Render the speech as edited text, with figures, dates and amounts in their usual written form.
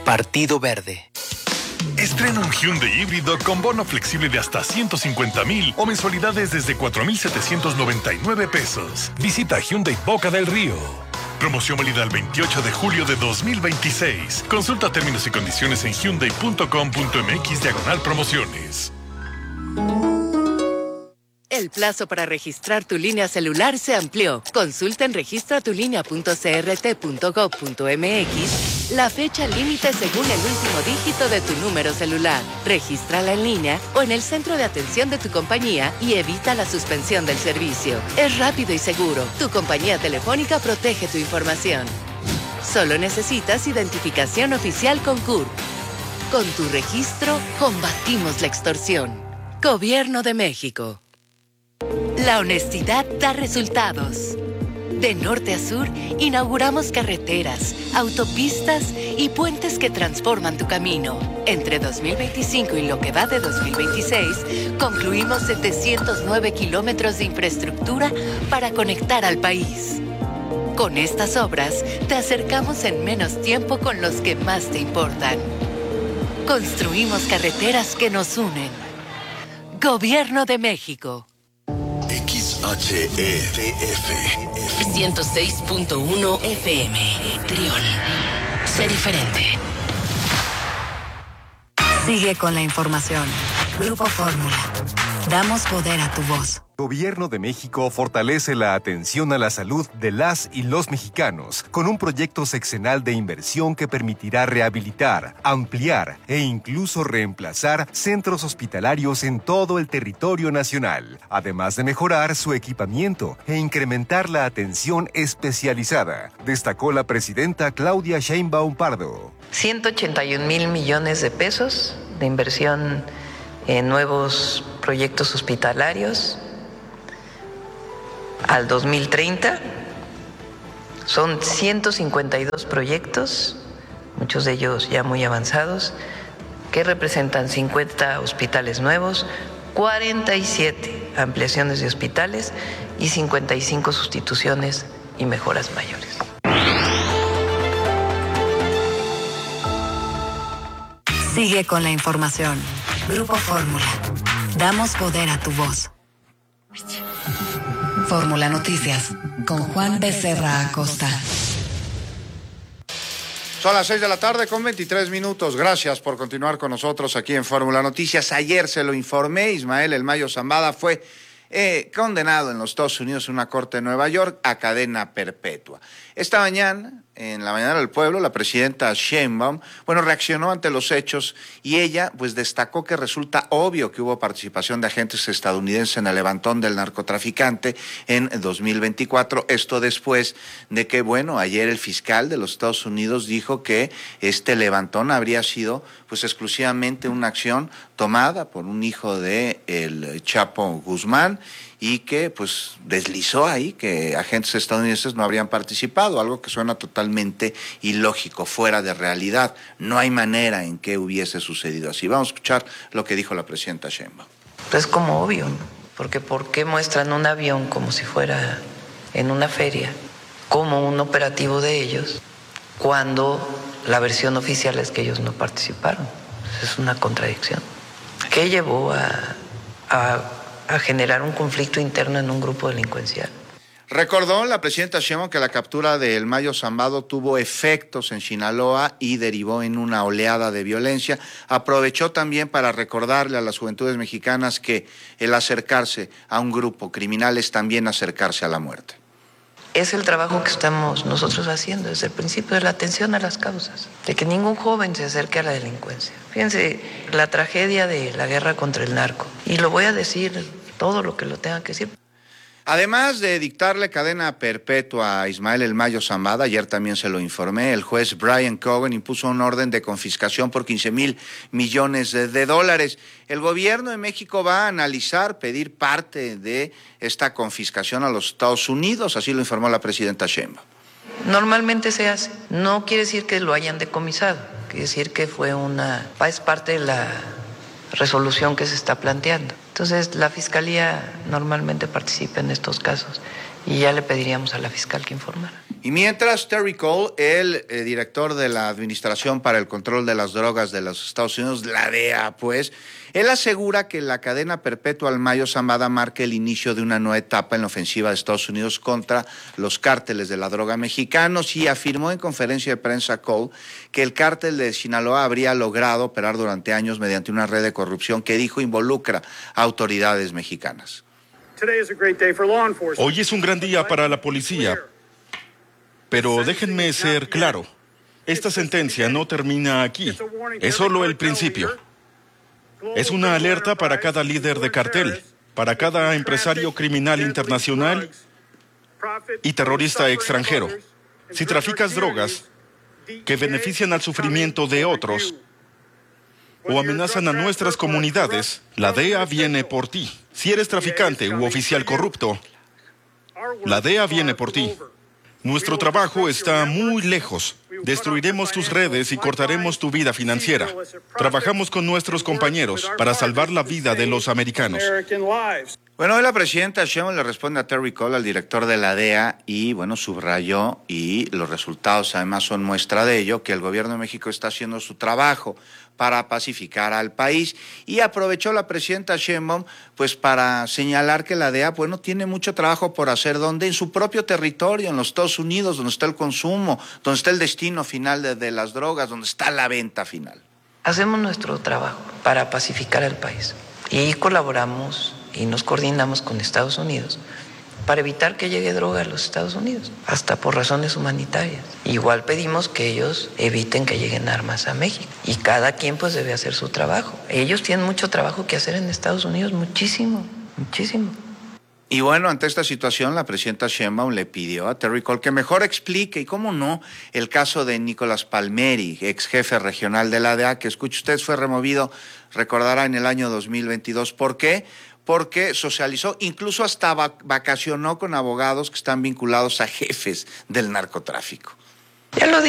Partido Verde. Estrena un Hyundai híbrido con bono flexible de hasta 150,000 o mensualidades desde 4,799 pesos. Visita Hyundai Boca del Río. Promoción válida el 28 de julio de 2026. Consulta términos y condiciones en hyundai.com.mx/promociones. El plazo para registrar tu línea celular se amplió. Consulta en registratulinea.crt.gov.mx la fecha límite según el último dígito de tu número celular. Regístrala en línea o en el centro de atención de tu compañía y evita la suspensión del servicio. Es rápido y seguro. Tu compañía telefónica protege tu información. Solo necesitas identificación oficial con CURP. Con tu registro, combatimos la extorsión. Gobierno de México. La honestidad da resultados. De norte a sur, inauguramos carreteras, autopistas y puentes que transforman tu camino. Entre 2025 y lo que va de 2026, concluimos 709 kilómetros de infraestructura para conectar al país. Con estas obras, te acercamos en menos tiempo con los que más te importan. Construimos carreteras que nos unen. Gobierno de México. XHETF 106.1 FM. Trión. Sé diferente. Sigue con la información. Grupo Fórmula. Damos poder a tu voz. Gobierno de México fortalece la atención a la salud de las y los mexicanos con un proyecto sexenal de inversión que permitirá rehabilitar, ampliar e incluso reemplazar centros hospitalarios en todo el territorio nacional, además de mejorar su equipamiento e incrementar la atención especializada, destacó la presidenta Claudia Sheinbaum Pardo. 181,000 millones de pesos de inversión en nuevos proyectos hospitalarios al 2030. Son 152 proyectos, muchos de ellos ya muy avanzados, que representan 50 hospitales nuevos, 47 ampliaciones de hospitales y 55 sustituciones y mejoras mayores. Sigue con la información. Grupo Fórmula. Damos poder a tu voz. Fórmula Noticias con Juan Becerra Acosta. Son las 6 de la tarde con 23 minutos. Gracias por continuar con nosotros aquí en Fórmula Noticias. Ayer se lo informé, Ismael El Mayo Zambada fue condenado en los Estados Unidos en una corte de Nueva York a cadena perpetua. Esta mañana, en la mañana del pueblo, la presidenta Sheinbaum, reaccionó ante los hechos y ella, destacó que resulta obvio que hubo participación de agentes estadounidenses en el levantón del narcotraficante en 2024. Esto después de que, ayer el fiscal de los Estados Unidos dijo que este levantón habría sido, exclusivamente una acción tomada por un hijo de el Chapo Guzmán y que, deslizó ahí que agentes estadounidenses no habrían participado, algo que suena totalmente ilógico, fuera de realidad. No hay manera en que hubiese sucedido así. Vamos a escuchar lo que dijo la presidenta Sheinbaum. Es como obvio, ¿no? Porque ¿por qué muestran un avión como si fuera en una feria, como un operativo de ellos, cuando la versión oficial es que ellos no participaron? Es una contradicción. ¿Qué llevó a generar un conflicto interno en un grupo delincuencial? Recordó la presidenta Sheinbaum que la captura de El Mayo Zambada tuvo efectos en Sinaloa y derivó en una oleada de violencia. Aprovechó también para recordarle a las juventudes mexicanas que el acercarse a un grupo criminal es también acercarse a la muerte. Es el trabajo que estamos nosotros haciendo desde el principio, de la atención a las causas, de que ningún joven se acerque a la delincuencia. Fíjense, la tragedia de la guerra contra el narco, y lo voy a decir todo lo que lo tenga que decir. Además de dictarle cadena perpetua a Ismael El Mayo Zambada, ayer también se lo informé, el juez Brian Cogan impuso un orden de confiscación por 15,000 millones de dólares. El gobierno de México va a analizar pedir parte de esta confiscación a los Estados Unidos, así lo informó la presidenta Sheinbaum. Normalmente se hace, no quiere decir que lo hayan decomisado, quiere decir que es parte de la resolución que se está planteando. Entonces, la Fiscalía normalmente participa en estos casos Y ya le pediríamos a la fiscal que informara. Y mientras, Terry Cole, el director de la Administración para el Control de las Drogas de los Estados Unidos, la DEA, pues, él asegura que la cadena perpetua al Mayo Zambada marca el inicio de una nueva etapa en la ofensiva de Estados Unidos contra los cárteles de la droga mexicanos y afirmó en conferencia de prensa Cole que el cártel de Sinaloa habría logrado operar durante años mediante una red de corrupción que dijo involucra a autoridades mexicanas. Hoy es un gran día para la policía, pero déjenme ser claro. Esta sentencia no termina aquí. Es solo el principio. Es una alerta para cada líder de cartel, para cada empresario criminal internacional y terrorista extranjero. Si traficas drogas que benefician al sufrimiento de otros o amenazan a nuestras comunidades, la DEA viene por ti. Si eres traficante u oficial corrupto, la DEA viene por ti. Nuestro trabajo está muy lejos. Destruiremos tus redes y cortaremos tu vida financiera. Trabajamos con nuestros compañeros para salvar la vida de los americanos. Bueno, hoy la presidenta Sheinbaum le responde a Terry Cole, al director de la DEA, y bueno, subrayó, y los resultados además son muestra de ello, que el gobierno de México está haciendo su trabajo para pacificar al país, y aprovechó la presidenta Sheinbaum pues para señalar que la DEA bueno tiene mucho trabajo por hacer, donde en su propio territorio, en los Estados Unidos, donde está el consumo, donde está el destino final de las drogas, donde está la venta final. Hacemos nuestro trabajo para pacificar al país y colaboramos y nos coordinamos con Estados Unidos para evitar que llegue droga a los Estados Unidos, hasta por razones humanitarias. Igual pedimos que ellos eviten que lleguen armas a México. Y cada quien pues debe hacer su trabajo. Ellos tienen mucho trabajo que hacer en Estados Unidos, muchísimo, muchísimo. Y bueno, ante esta situación, la presidenta Sheinbaum le pidió a Terry Cole que mejor explique, y cómo no, el caso de Nicolás Palmieri, ex jefe regional de la DEA, que escuche usted, fue removido, recordará, en el año 2022. ¿Por qué? Porque socializó, incluso hasta vacacionó con abogados que están vinculados a jefes del narcotráfico. Ya lo